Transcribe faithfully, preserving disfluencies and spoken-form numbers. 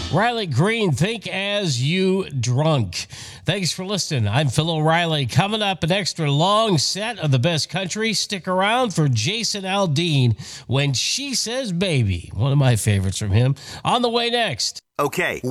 Riley Green, Think As You Drunk. Thanks for listening. I'm Phil O'Reilly. Coming up, an extra long set of the best country. Stick around for Jason Aldean, When She Says Baby. One of my favorites from him. On the way next. Okay.